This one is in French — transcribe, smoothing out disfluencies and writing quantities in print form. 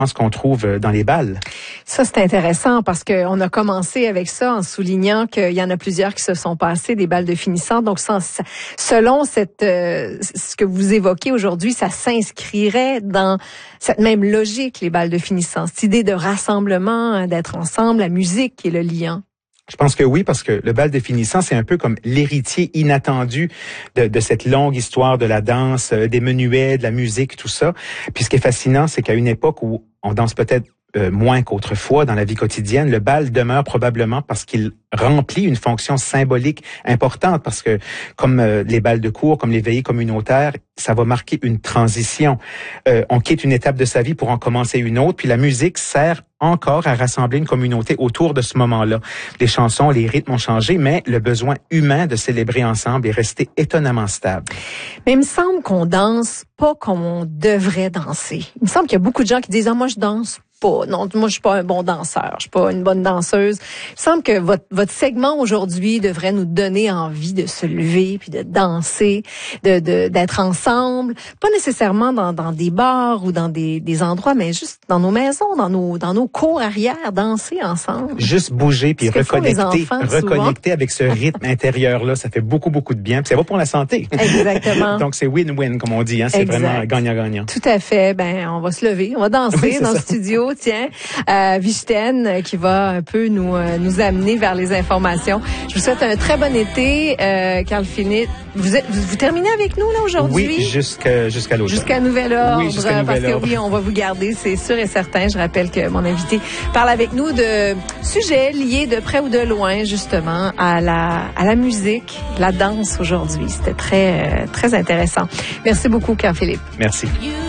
ce qu'on trouve dans les bals. Ça, c'est intéressant parce qu'on a commencé avec ça en soulignant qu'il y en a plusieurs qui se sont passés des bals de finissants. Donc, selon ce que vous évoquez aujourd'hui, ça s'inscrirait dans cette même logique, les bals de finissants. Cette idée de rassemblement, d'être ensemble, la musique qui est le liant. Je pense que oui, parce que le bal de finissant, c'est un peu comme l'héritier inattendu de cette longue histoire de la danse, des menuets, de la musique, tout ça. Puis ce qui est fascinant, c'est qu'à une époque où on danse peut-être moins qu'autrefois dans la vie quotidienne, le bal demeure probablement parce qu'il remplit une fonction symbolique importante, parce que comme les bals de cour, comme les veillées communautaires, ça va marquer une transition. On quitte une étape de sa vie pour en commencer une autre, puis la musique sert encore à rassembler une communauté autour de ce moment-là. Les chansons, les rythmes ont changé, mais le besoin humain de célébrer ensemble est resté étonnamment stable. Mais il me semble qu'on danse pas comme on devrait danser. Il me semble qu'il y a beaucoup de gens qui disent « Ah, moi, je danse pas. Non, moi, je suis pas un bon danseur. Je suis pas une bonne danseuse. » Il me semble que votre segment aujourd'hui devrait nous donner envie de se lever puis de danser, d'être ensemble. Pas nécessairement dans des bars ou dans des endroits, mais juste dans nos maisons, dans nos cours arrière, danser ensemble. Juste bouger puis reconnecter avec ce rythme intérieur-là. Ça fait beaucoup, beaucoup de bien. Puis ça va pour la santé. Exactement. Donc, c'est win-win, comme on dit. Hein? C'est vraiment gagnant-gagnant. Tout à fait. Ben, on va se lever. On va danser dans le studio. Tiens, Vichten qui va un peu nous amener vers les informations. Je vous souhaite un très bon été, Carl Philippe. Vous terminez avec nous là aujourd'hui? Oui, jusqu'à l'automne. Jusqu'à nouvel ordre. Oui, jusqu'à nouvel ordre. Que oui, on va vous garder, c'est sûr et certain. Je rappelle que mon invité parle avec nous de sujets liés de près ou de loin, justement, à la musique, la danse aujourd'hui. C'était très, très intéressant. Merci beaucoup, Carl Philippe. Merci.